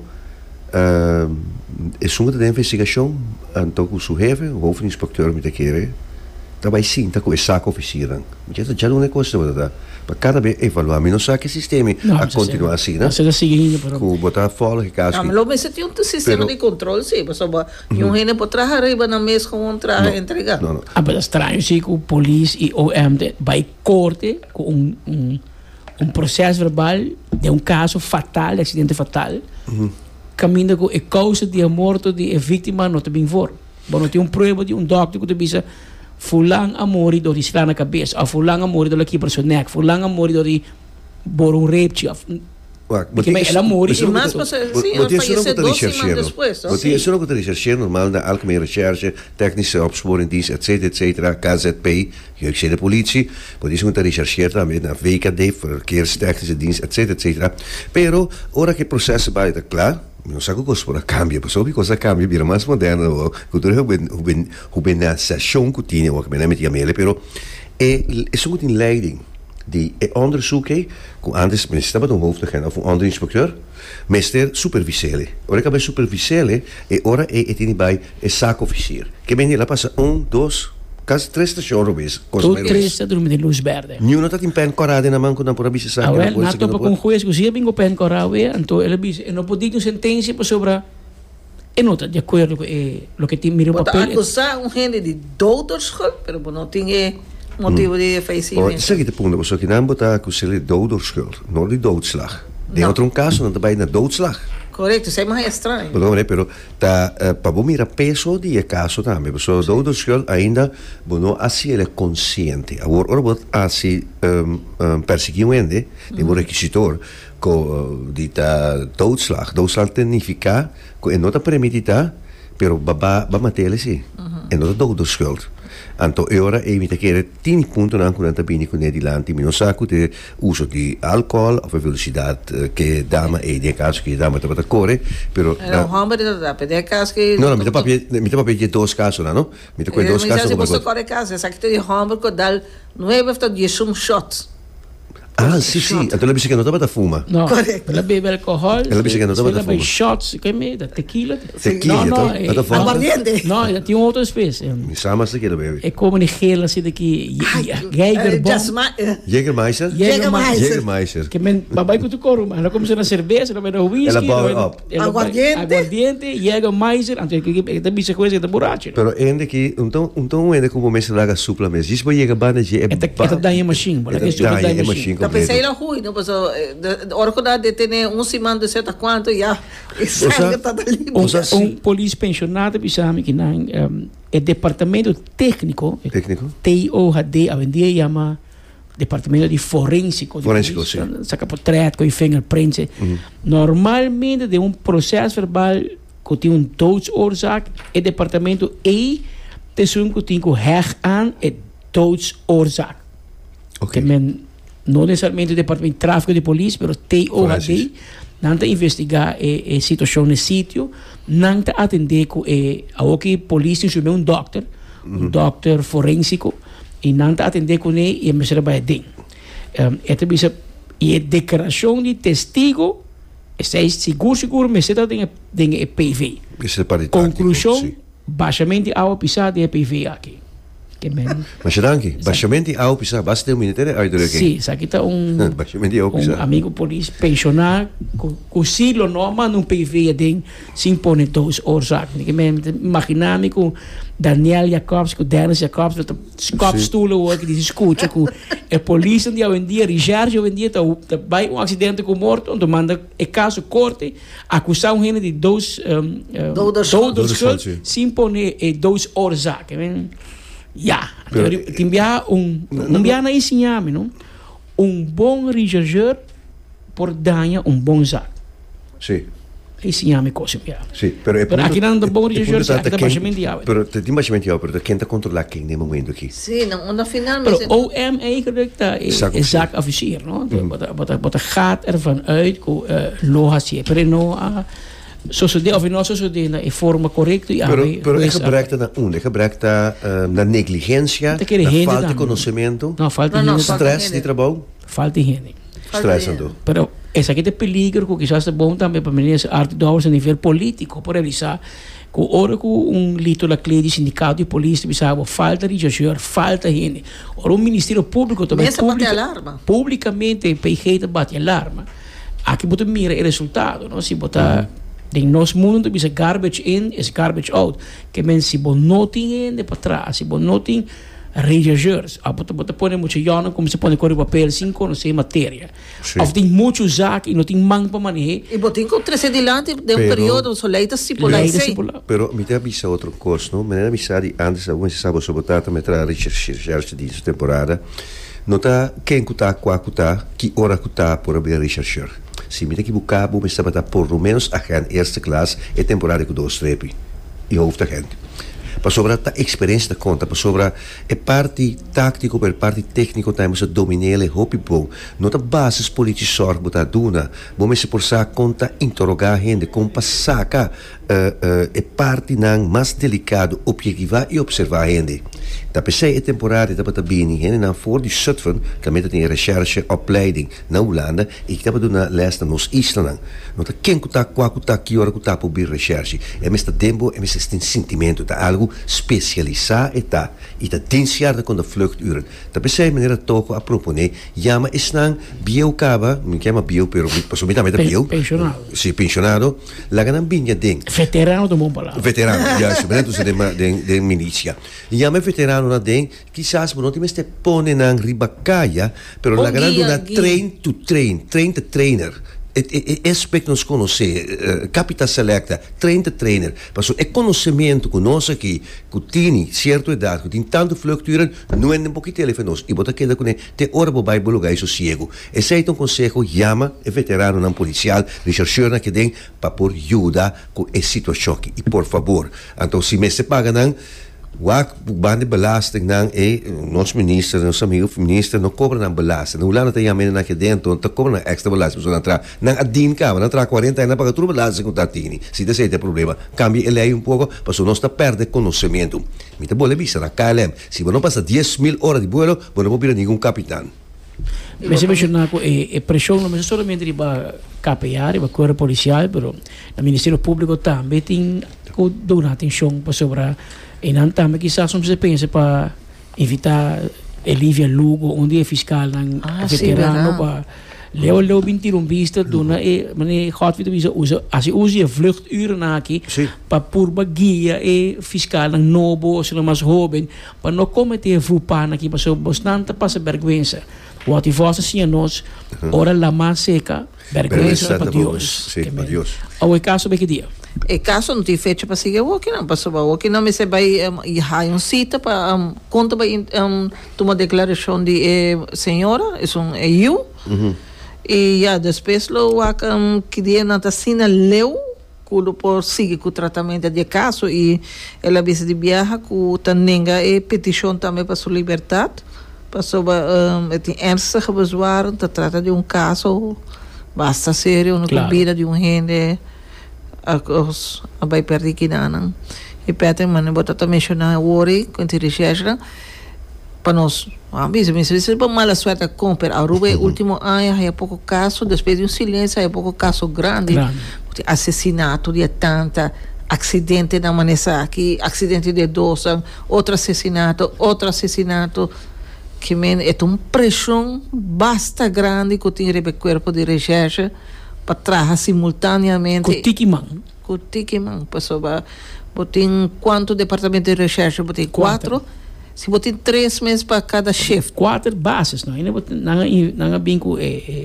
uh, é suma de investigação então com o seu chefe o hoofdinspecteur me tem que querer tá vai sim tá com o saco oficial já já não é coisa verdade para cada vez evaluar mas não sabe que sistema a continuar assim né você seguindo por com botar fora que caso não mas você tem um sistema de controle sim mas só um rene por trás arriba na mesa com um traje entregar não não ah mas estranho sim que o polícia e O M vai corte com um um um processo verbal de um caso fatal acidente fatal caminha com a causa de a morte de a vítima não te bem for bom não tem um prova de um doctor que te bisa fulang a morri do di sila na cabeça, a fulang a morri do laki per nek, fulang a morri do di boro un rape of. Porque me ela morri. Mas você sim, ele faleceu doze semanas depois. Você isso não pode rechercher normal na algemene recherche, technische opsporingsdienst, et cetera, et cetera, K Z P, jeugdzijde de politie, pode isso moet rechercher também na V K D, verkeerstechnische dienst, et cetera, et cetera. Pero ora que processo vai estar claro. Non sa cosa può cambiare, però so cosa cambia, vira mais moderna, cultura urbanisation continua, o che met jamele, però è è so in leiding die onderzoek con antes minister met een hoofd of een andere inspecteur, meester supervisele. Ora che bij supervisele e ora è è bij è sac-officier. Che bene la passa un, dos Quase três estações, coisa mais. Três estações de luz verde. Nenhum não está em pé corado na mão quando por abrir essa. Ah, well, na topa com juiz que se bingo pé corado, então ele diz, não pode ter sentença para sobre. E não está de acordo com o que tem mira o papel. Pode acusar um gente de doodschuld, mas não tem motivo de falecimento. Oh, zeg je de punten, was ook in aanbod acusar de doodschuld, não de doodslag. De outro um caso não também na doodslag. Correto, isso é mais estranho. Não, né, pero tá uh, para bom mirar peso de caso também, pessoa do doodschuld ainda não assim ele é consciente. Agora ora bot assim um, um, perseguindo de um requisitor co dita doodslag. Doodslag significa que é nota premedita, pero baba ba matele sim. É nota doodschuld. Anto ora evita che tieni punto anche un tabini con di lanti mi non sa che uso di alcol o velocità che dama e di caso che dama da corre però no hambre da per caso che no no mi da papia mi da papia di dos caso no mi da quei dos caso come posso corre caso sa che di hambre con dal nueve sta di some shots. Ah, sì, sì, a te la bicicletta non da fuma. No, corretto. La beve alcohol. La bicicletta non da fuma. Shots, che me, da tequila. Tequila, no, no, aguardiente. No, da tinha outra espécie. Mi sa ma se che lo bevi. E come ne gela assim daqui, Jägerbomb. Jägermeister? Jägermeister. Jägermeister. Que men, babai com tu coro, mas ela come na cerveja, ela na whisky. Ela boa up. Aguardiente. Aguardiente, Jägermeister, anche che da bici coisa da borracha. Pero ende que, então, então ende como me se laga supla mesmo. Diz vai Jägerbomb, é é da machine, bola que é da machine. pensei lá ruim, não passou. Hora que dá de ter um semana de certa quanto já sangue tá ali. Um, um polícia pensionado pensava que não um, é departamento técnico. Técnico. T O H D, a vendia chama departamento de forensico. Forensico, sim. Saca portrait com fingerprints. Mm. Normalmente de um processo verbal que tem um doodsoorzaak, é departamento E te zoen que tem que hecht aan é doodsoorzaak. Okay. Que men não necessariamente o departamento de tráfico de polícia, mas T O H D não te investigar a situação no sítio, não te atender com a que polícia tem um doctor, um doctor forensico, e não te atender com ele e começar a fazer. Esta bisa e a declaração de testigo, essa é seguro seguro, mas está tem tem a P V. Conclusão, baixamente a pisar de P V aqui. Mas danke, baixamente ao pisar, basta um minuto aí do Sim, aqui está um um amigo polícia pensionado, com silo normal num P V de sem pôr dois oorzaken. Ik imaginar-me com Daniel Jacobs, com Dennis Jacobs, met de skapstoelen hoor, die escuta com a polícia de hoje em dia, Richard hoje em dia está bij um acidente com morto, onde manda o caso corte, acusação ele de dois doodschuld, sem pôr dois oorzaken. Ja, tem um um bia na ensinar-me, não? Um bom rechercheur por danha um bom zaak. Sim. Ensinar-me coisa bia. Sim, pero é por aqui não é bom rechercheur, se aqui está baixamente de água. Pero tem baixamente de água, pero quem está controlar quem no momento aqui? Sim, não, no final. Pero O M eigenlijk está é zaakofficier, não? Wat wat gaat ervan uit, loha se preno a Sociedade, of nós sociedade na forma correta e pero pero é gebruikte na um, é gebruikte na negligência, na falta de conhecimento, não falta de stress de trabalho, falta de higiene, stressando. Pero essa aqui é peligro que quizás é bom também para meninas artidoras a nível político, por realizar que hora que um lito da clé de sindicato de polícia pensava falta de gestor, falta de higiene, ora o Ministério Público também publica, publicamente pejeita bate alarma. Aqui bota mira o resultado, não se botar de nos mundo bisa garbage in is garbage out. Que men si bon noting in de para trás, si bon noting reagers. A bota bota põe muito jano como se põe correr papel sem conhecer matéria. Of tem muito zaak e não tem mang para manejar. E botin com três adiante de um período soleita se por aí. Pero me dá bisa outro coisa, não? Me dá bisa de antes alguns sábado sobotata me tra recherche de temporada. Não tá quem cuta qua cuta, que hora cuta por abrir rechercher. Se me tem que buscar, vou me saber por lo menos a gente eerste classe é temporada com dois strepen e hoofd da gente. Para sobre a experiência da conta, para sobre a parte tático, para parte técnico, temos a dominar o hobby bom. Não a bases políticas sorte botar duna, vamos se por sa conta interrogar a gente, como passar cá é parte não mais delicado, objetivar e observar a gente. Da P C é temporada da bata bini, en dan voor die Zutphen, também tem recherche, opleiding na Holanda, e que estava na leste nos Island. Não tá quem que tá qua que tá que hora que tá por bir recherche. É mesmo tempo, é mesmo este sentimento, tá algo especializado e tá. E tá tensiar com a vluchturen. Da P C maneira toco a proponer, chama esnan biocaba, me chama bio, pero passou também da bio. Pensionado. Sim, pensionado. Lá ganham binha ding. Veterano do bom palavra. Veterano, já, sobretudo de de milícia. Chama veterano na den, quizás não tem este pone na ribacaia, pero la ganando na train to train, train to trainer. É aspecto nos conhecer, capital selecta, train to trainer. Mas é conhecimento que nós aqui, que tem certa idade, que tem tanto fluctuar, não é um pouquinho telefone nós. E bota queda com ele, tem hora para vai lugar isso ciego. Esse é um conselho, chama é veterano não policial, rechercheur na que tem para por ajuda com essa situação. E por favor, então se me se paga não Wak bande belasting nang eh nos minister, nos amigo minister no cobra nang belasting. Wala na tayo yamin na dentro, ta cobra nang extra belasting so nang nang adin ka, nang tra quarenta na paga tudo belasting com tatini. Se desse é problema, cambie ele um pouco, para nós tá perde conhecimento. Me te bole visa na K L M. Se você não passa dez mil horas de vuelo, você não pode nenhum capitão. Mas se mencionar que a pressão não é somente de K P A, de Corpo Policial, mas o Ministério Público também tem que dar atenção para sobre. E não também quizás não se pensa para evitar Elívia Lugo, onde é fiscal não ah, veterano para Leo Leo bintir um vista dona e mane gaat weer usa usa as usa a vluchturen aqui para purba guia e fiscal não nobo ou se não mais jovem para não cometer vulpa aqui para so bastante passa vergonha Wat die vossa sia nós, ora la más seca, vergüenza para Dios. Sim, para Deus. Ou é caso bem que dia? E caso não tem fecha para seguir o que não passou para o que não me se vai um, e há um cita para um, conta para um, uma declaração de eh, senhora, é um é eu. Uhum. E já depois lo um, que dia na tacina leu quando por seguir com o tratamento de caso e ela visa de viaja com tanenga e petição também para sua liberdade. Passou um, tem ernstige bezwaren, te trata de um caso basta sério, uma claro. Comida de um rende os abai perdi kinanan e petem mane bota mencionar worry com recherche para nós a bisa bisa bisa para mala suerte comprar a Aruba último ano há pouco caso depois de um silêncio há pouco caso grande, grande. Assassinato de tanta acidente na manesa aqui acidente de dosa outro assassinato outro assassinato que men é uma pressão basta grande que tem o corpo de recherche para trabalhar simultaneamente com tiquiman com tiquiman passou para botem quanto departamento de recherche botem quatro se botem três meses para cada chefe quatro bases não ainda não não bem com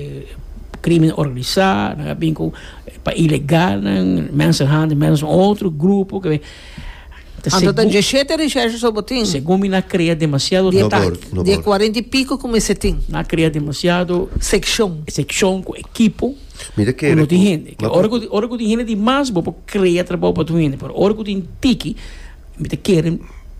crime organizado não bem com para ilegal mensenhandel menos outro grupo que Ando tan dezessete recherche só botem segundo na cria demasiado de, de quarenta e pico como esse tem na cria demasiado secção secção com equipo. Mira que não tem gente que hora que hora que tem gente de mais bom para criar trabalho para tu gente por hora que tem tiki me te querem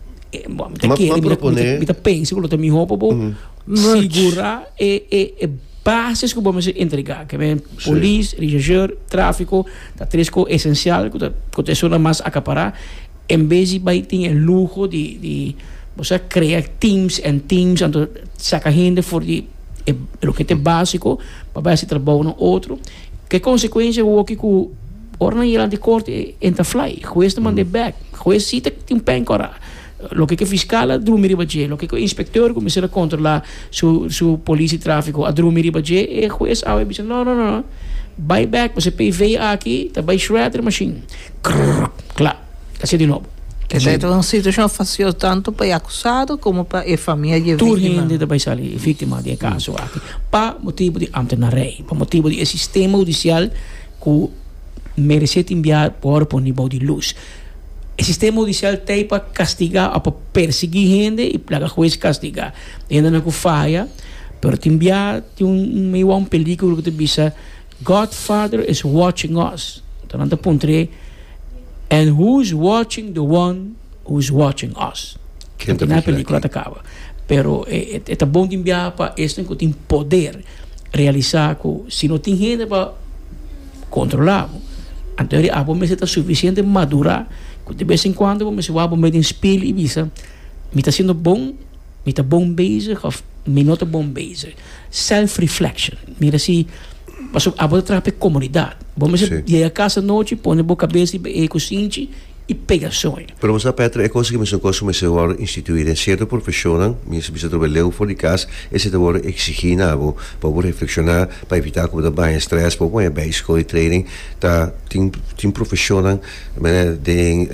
bom me te querem me te pensa que também roupa para segurar e e bases que vamos entregar que vem polícia recherche tráfico tá três coisas essencial que que te sona mais acaparar em vez de vai ter o luxo de de você criar teams and teams então saca gente for de é o que é básico para ver se trabalha no outro que consequência o que com orna ir de corte entra fly juiz manda back juiz cita tem pen cora o que que fiscal a dormir baje o que que inspector começar a controlar su su polícia e tráfico a dormir baje e juiz a vai dizer não não não buy back você P V aqui tá by shredder machine claro assim de novo. É uma situação fácil tanto para o acusado como para a família de vítima. Tudo gente também sai vítima de caso aqui. Para motivo de ambtenarei, para motivo de sistema judicial que merece enviar por por nível de luz. O sistema judicial tem para castigar, para perseguir gente e para juiz castigar. Ainda não falha, pero te enviar tem um meio um película que te diz Godfather is watching us. Então não te pontre and who's watching the one who's watching us. Que na película acaba. Pero é é tá bom de enviar para este que tem poder realizar que se não tem gente para controlar, então a bomba está suficiente madura que de vez em quando vamos a bomba de espelho e visa me está sendo bom, me está bom bezig of me não está bom bezig. Self reflection. Mira se Mas a boa trapa é comunidade. Vamos ir a casa à noite, põe a boca cabeça e cozinha e pega sonho. Pero você Petra, é coisa que me são coisas que se vão instituir em certa profissão, me se precisa trabalhar fora de casa, e se vão exigir na abo, para reflexionar, para evitar que o banho estresse, para pôr bem escola e training, tá tem tem profissão, mas tem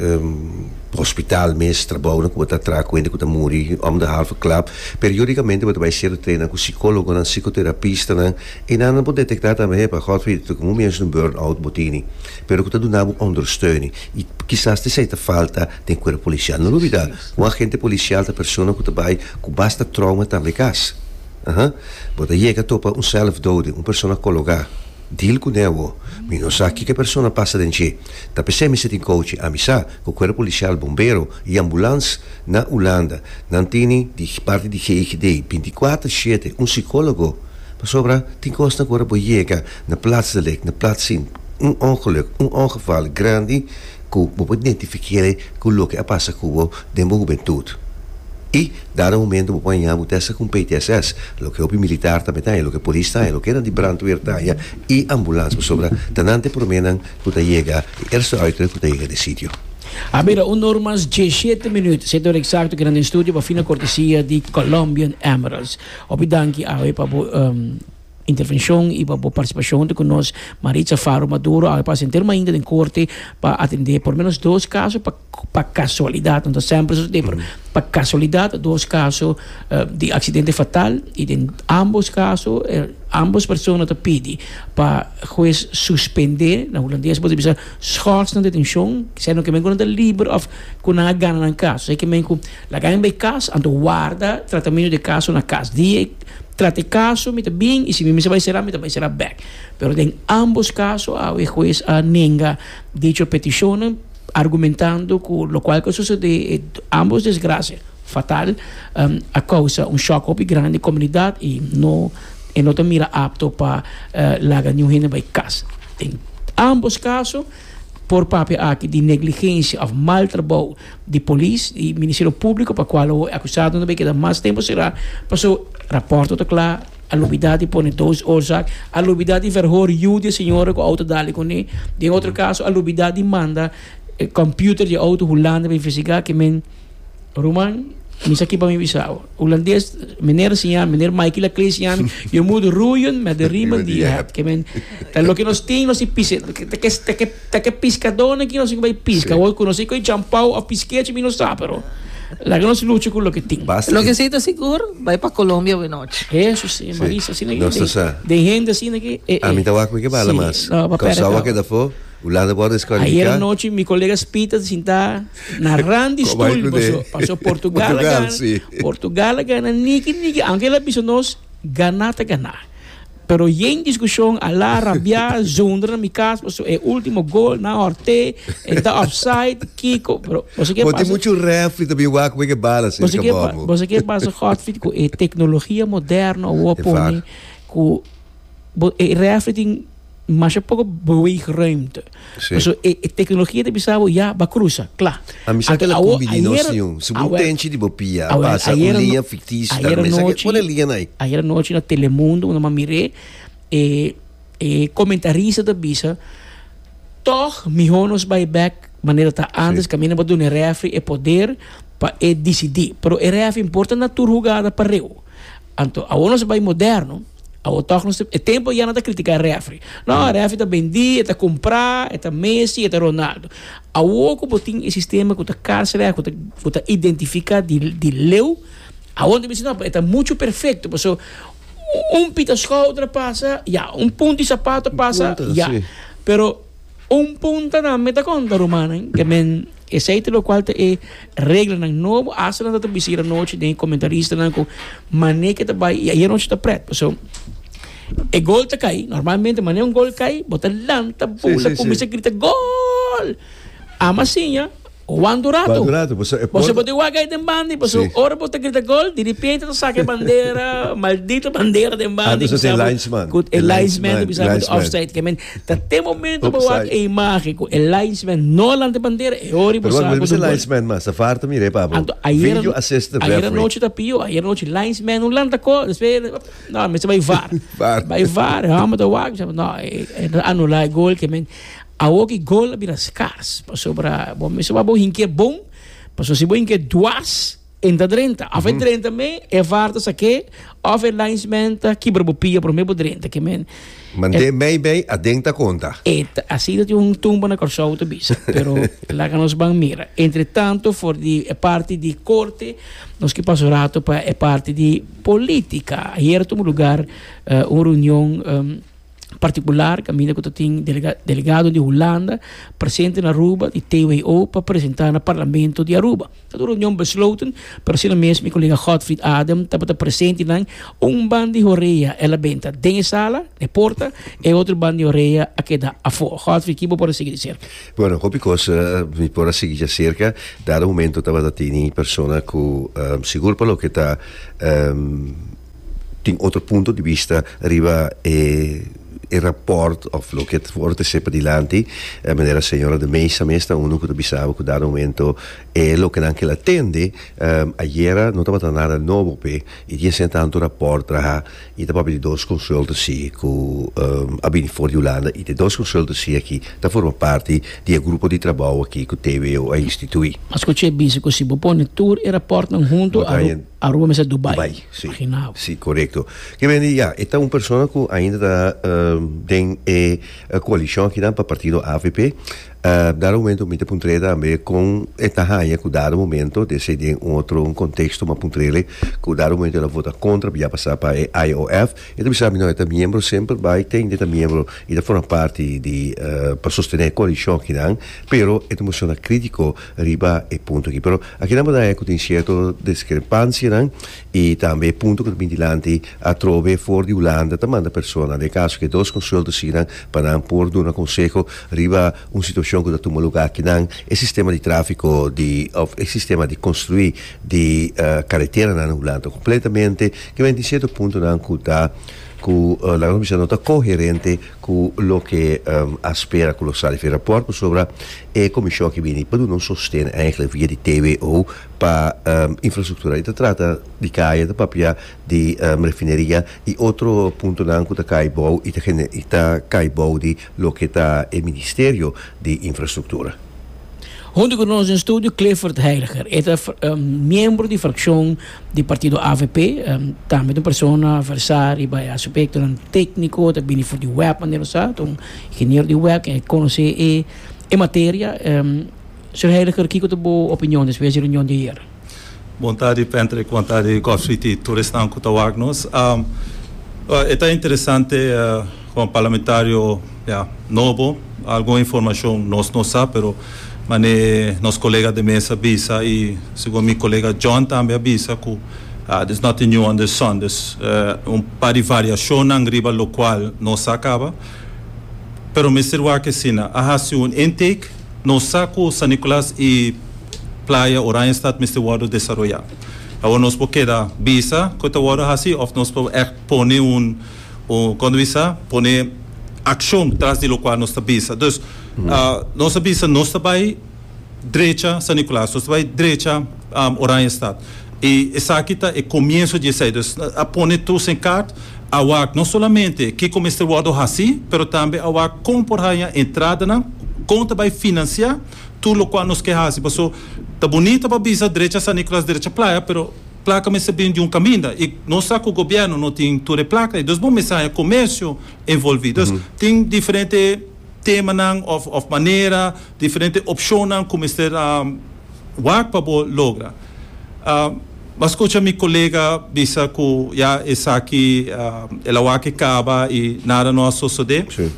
hospital mesmo trabalhando com a traco ainda com a muri om de halve klap periodicamente wat vai ser treina com psicólogo na psicoterapista na e não pode detectar também para God vir como mesmo um burn-out botini pero que tu dá ondersteuning e quizás te seita falta de corpo policial não dúvida um agente policial da pessoa que também com basta trauma também cas aha bota chega topa um self-doding uma pessoa colocar deal com ele, mas não sabe que pessoa passa dentro. Da pessoa me sente coach, a missa, com o corpo policial, bombeiro e ambulância na Holanda, não tem de parte de G I D, vinte e quatro sete, um psicólogo, mas sobra tem costa agora para chegar na plaats de lek, na plaats sim, um ongeluk, um ongeval grande, que pode identificar que o que passa com o de juventude. E, dado momento, vou apanhar essa com P T S S, o que é o militar também tem, o que é polícia, o que é de brandweer tem, e ambulância, sobre tanante promenan, que chega, e erste uitdruk, que chega de sítio. A ver, um normas dezessete minutos, setor exato que grande estúdio, para fina cortesia de Colombian Emeralds. Obidanki, a ver, para intervenção e para a participação de conosco Maritza Faro Maduro para sentir ainda em corte para atender por menos dois casos para casualidade, não sempre para casualidade, dois casos uh, de acidente fatal e em ambos casos eh, ambas pessoas te pedem para juiz suspender na holandês pode dizer schorts na detenção sendo que me encontro livre of com a gana no caso é que me encontro la gana bem caso ando guarda tratamento de caso na casa de trate caso me bem e se me vai ser me vai ser back pero em ambos casos o juiz a nega dicho petição argumentando com lo qual que sucede ambos desgraça fatal um, a causa um choque muito grande na comunidade e não e não te mira apto para uh, lagar nenhum renda by casa. Em ambos casos, por papel aqui de negligência ou mal trabalho de polícia e Ministério Público, para qual o acusado não vai quedar mais tempo será, passou rapporto tá claro, a lobidade põe dois orzak, a lobidade verhoor jude senhora com auto dali com ele, em outro caso a lobidade manda eh, computer de auto Holanda para investigar que men Roman Misa aqui para me avisar. Holandês, meneer Sian, meneer Michael Ecclesian, eu mudo ruim, mas de rima de rap. Que men, tal que nós temos, nós pisca, que que que que piscador aqui nós vai pisca. Hoje conheci que champau a pisquete me não sabe, pero lá que nós luta com o que tem. Lo que sei tá seguro, vai para Colômbia hoje noite. Isso sim, Marisa, assim aqui. Nossa, de renda assim aqui. A mim tá o que bala mas. Causava que da fo Holanda pode desqualificar. Ayer noite, meu colega Spita está narrando estúdio. Passou, passou Portugal, Portugal, gana, sí. Portugal gana, niki, niki. Aunque ela pensou nós, ganata, ganar. Pero em discussão, a la rabia, zonder na minha casa, passou o último gol na Orte, está offside, Kiko. Pero você que passa? Tem muito refri também, o que bala, você que você que passa hotfit com a tecnologia moderna, o opone, com o refri tem mas é pouco boi ruimte. So, e, e tecnologia de bisabo já ba cruza, claro. A mim sabe aquela combinação, se um tente de bopia, passa uma linha fictícia, mas põe a linha aí. Ayer noite na Telemundo, uma mirei, e, e comentarista da bisa, toch, mihonos by back, maneira tá antes, caminha para do refri e poder para e decidir. Pero o refri importa na turrugada para eu. Então, a onos vai moderno, o tempo já não está criticar refri. Não, a refri está vendido, está comprar, está Messi, está Ronaldo. A ouco botin o sistema que está cárcere, que está identificar de, de leu, aonde me diz, não, está muito perfeito. Porque um pita outra passa, já, um ponto de sapato passa, já. Pero um ponto na meta conta romana, que men esse lo qual é regra não novo, asa não está bisira noite de comentarista não com maneira que está vai e aí a noite está preto. So e gol tá cai, normalmente maneira um gol cai, bota lanta, pula, começa a gritar gol. A massinha o Andurato. Você pode jogar de bande, você ora pode gritar gol, de repente não saca bandeira, maldita bandeira de bande. Ah, você é linesman. O linesman do offside, que men, até momento para jogar é imagem, o linesman não lanta bandeira, é ori para sacar. Mas o linesman, mas a farta mire Pablo. Video assist the referee. Ayer noite tá pio, ayer noite linesman não lanta co, não, mas vai var. Vai var, vamos da jogar, não, anular gol que men a outra gol vira scarce, passou para bom, mas se o hinque é bom, passou se o hinque é duas, entra trinta, a ver trinta também é varta saque, a ver linesman tá quebra bopia para o mesmo trinta que men. Mantém bem bem a dentro conta. É assim tem um tumba na corso autobus, pero lá que nós vamos mira. Entretanto, for de parte de corte, nós que passou rato para é parte de política. Ayer tomou lugar uh, uma reunião um, particular, caminha que tem delega, delegado de Holanda, presente na Aruba, de T W O, para apresentar no Parlamento de Aruba. A reunião besloten, pero sila mesmo, meu colega Godfried Adam, estava presente lá, um bando de horeia, ela benta dentro da sala, na porta, e outro bando de horeia, aqui da afora. Godfried, que pode seguir de cerca? Bueno, hopi cosa mi pode seguir de cerca, dado momento estava da tini persona que, um, seguro pelo que está, um, tem outro ponto de vista, arriba e il rapporto of lo che forte sempre di lanti eh, la signora de Mesa mesta uno che bisava che da momento e lo che anche la tende um, ieri non stava tornare al nuovo pe e di sentando rapporto tra i da proprio di dos consultancy cu um, abini fuori Olanda i de dos consultancy aqui da forma parte di un gruppo di lavoro aqui che T V O ha istituito. Ma c'è bisogno così, poi tour e rapporto junto a Aruba mas é Dubai. Dubai, sim. Imaginava. Sim, correto. Que bem, já, então uma pessoa que ainda uh, tem a coalição aqui para o partido A V P, uh, dar um momento muito puntrele também com esta rainha que dar um momento decidir um outro um contexto uma puntrele que dar um momento ela vota contra para passar para a I O F e também sabe não é membro sempre vai tem de membro e da forma parte de uh, para sostener a coalição aqui não, pero é uma emoção crítico riba e ponto aqui, pero aqui não dá eco tem certo discrepância não e também ponto que também dilante a trove fora de Holanda também da persona de caso que dois consultas siram para não pôr de um conselho riba uma situação que da toma lugar aqui não é sistema de tráfico de é sistema de construir de uh, carretera na Holanda completamente que vem de certo ponto não que está que uh, la commissione nota coerente con lo che um, aspira con lo sale di rapporto sopra e commissione che viene per non sostiene eigenlijk via di T V O per um, infrastruttura e tratta di caia da papia di um, refineria e altro punto anche da caibou e da caibou di lo che sta il Ministerio di Infrastruttura. Junto con nosotros en estudio, Clifford Heiliger, es um, miembro de fracción del partido A V P, um, también una persona versada en aspecto técnico, también por de web, un ingeniero de web que conoce en materia. Um, Sir Heiliger, ¿qué es tu opinión después de la reunión de ayer? Boa tarde, Patrick. Boa tarde, Gottfried e Turistão que está nos. Um, uh, é interessante, uh, como parlamentário yeah, novo, alguma informação nós não sabemos, mas nosso colega de mesa avisa e segundo meu colega John também avisa que uh, there's nothing new on the sun. There's uh, um par de variação na riba lo qual não se acaba. Pero mister Wakesina, há um intake no saco San Nicolás e Playa Oranjestad mister Wado desarrollar. Agora nós podemos quedar visa que o Wado assim, ou nós podemos poner um, um quando visa, poner ação atrás de lo qual nós está visa. Então, uh, nossa visa não está vai direita San Nicolás, nós está vai direita um, Oranjestad. E essa aqui está o começo de sair. Então, a poner tu sem carta, a wak não somente que como mister Wado assim, pero também a wak compor a entrada na conta vai financiar tudo o qual nós queremos. Passou tá bonita para visa direita San Nicolás direita praia, pero placa me sabendo de um caminho e não sabe que o governo não tem toda a placa e dos bom mensagem comércio envolvido. Uhum. Tem diferente tema não of of maneira, diferente opção não como mister um, wak para logra. Uh, mas escuta meu colega disse que já essa aqui uh, ela wak acaba e nada não sucede. Sim.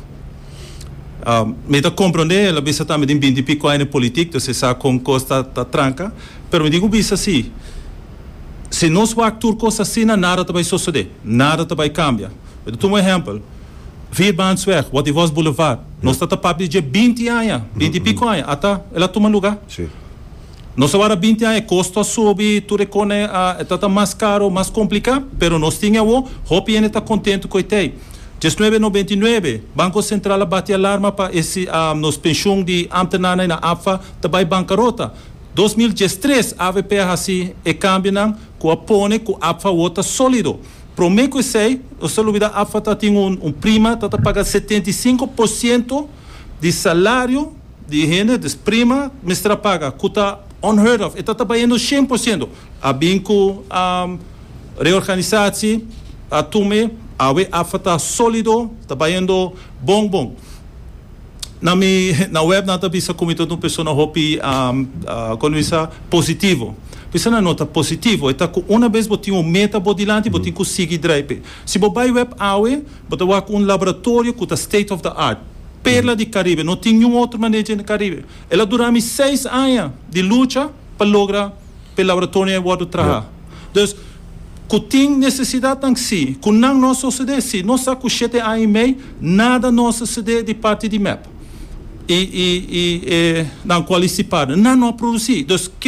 Um, me da compreender, ela bisa também de vinte pico anos político, você sabe como costa tá tranca, pero me digo bisa assim, se nós vamos actuar coisa assim, nada vai suceder, nada vai cambiar. Eu dou um exemplo, Vierbansweg, wat die was Boulevard, nós está papo de vinte anos, vinte pico anos, até ela toma lugar. Sim. Nós agora vinte anos, custo sobe, tudo recone, está mais caro, mais complicado, pero nós tínhamos o, hopi ainda está contente com isso. dezenove noventa e nove, Banco Central bate alarma para esse um, nos pensão de ambtenaren na A F A também bancarrota. dois mil e três, a AVP assim e cambiam com a pone com a A F A outra sólido. Prometo que sei, o salário da A F A tem um, um prima, está paga setenta e cinco por cento de salário de gente, de prima, mestra paga, que está unheard of, está trabalhando cem por cento. A banco um, reorganização, a tume, a A F A está sólido, está trabalhando bom, bom. Na, mi, na web, nada bisa comitê de uma pessoa na hopi, um, uh, quando bisa positivo. Bisa na nota positivo, é que uma vez botinho um meta bodilante, botinho que sigue drive. Se você vai web awe, você vai com um laboratório que está state of the art. Perla de Caribe, não tem nenhum outro manejo no Caribe. Ela durou seis anos de luta para lograr o laboratório e trabalhar. Então, que tem necessidade de si, que não nos sucede, se nós só com sete anos e meio, nada nos sucede de parte de M E P. E, e, e, e não qualificado, não, não produzir. Então, que